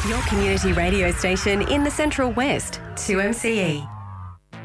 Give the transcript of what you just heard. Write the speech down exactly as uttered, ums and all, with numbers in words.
Your community radio station in the Central West, two M C E.